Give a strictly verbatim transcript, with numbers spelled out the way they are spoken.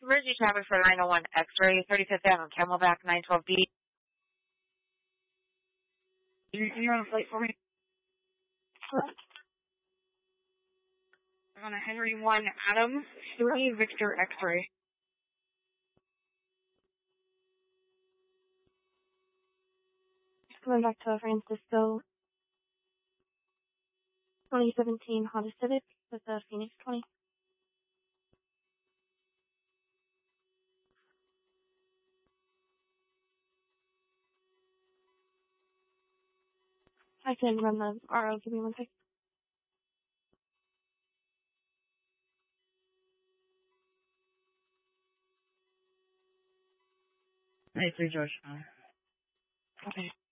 Emergency traffic for nine oh one X-ray, thirty-fifth Avenue, Camelback, nine twelve B. Can you run a flight for me? On a Henry one Adam three Victor X-ray. Coming back to Francisco. twenty seventeen Honda Civic with the Phoenix twenty. I can run the R O. Give me one second. Hey, three George. Uh, Okay.